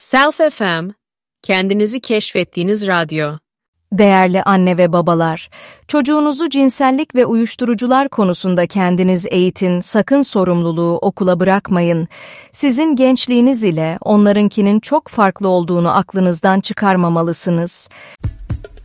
Self FM, kendinizi keşfettiğiniz radyo. Değerli anne ve babalar, çocuğunuzu cinsellik ve uyuşturucular konusunda kendiniz eğitin, sakın sorumluluğu okula bırakmayın. Sizin gençliğiniz ile onlarınkinin çok farklı olduğunu aklınızdan çıkarmamalısınız.